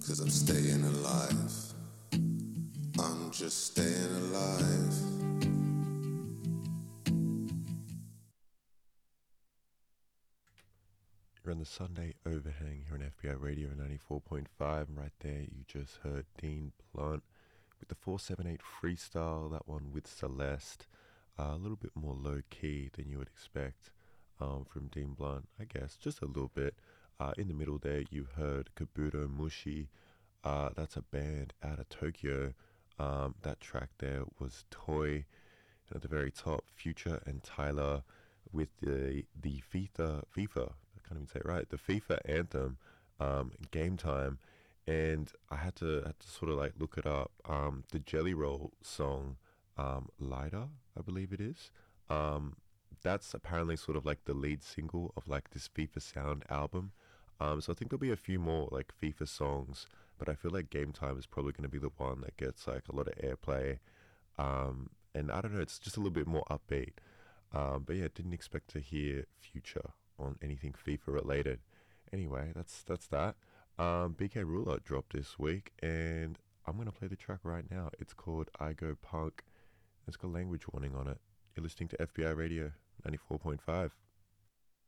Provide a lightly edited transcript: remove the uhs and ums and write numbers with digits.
Cause I'm staying alive. I'm just staying alive. You're on the Sunday Overhang here on FBI Radio 94.5, and right there you just heard Dean Blunt with the 478 freestyle, that one with Celeste. A little bit more low key than you would expect from Dean Blunt, I guess, just a little bit. In the middle there, you heard Kabuto Mushi. That's a band out of Tokyo. That track there was Toy. And at the very top, Future and Tyler with the FIFA. I can't even say it right. The FIFA anthem, Game Time, and I had to sort of like look it up. The Jelly Roll song, Lighter, I believe it is. Um, that's apparently sort of like the lead single of like this FIFA Sound album. So I think there'll be a few more like FIFA songs, but I feel like Game Time is probably going to be the one that gets like a lot of airplay. And I don't know, it's just a little bit more upbeat. But yeah, didn't expect to hear Future on anything FIFA related. Anyway, that's that. BK Ruler dropped this week, and I'm gonna play the track right now. It's called I Go Punk. It's got language warning on it. You're listening to FBI Radio 94.5.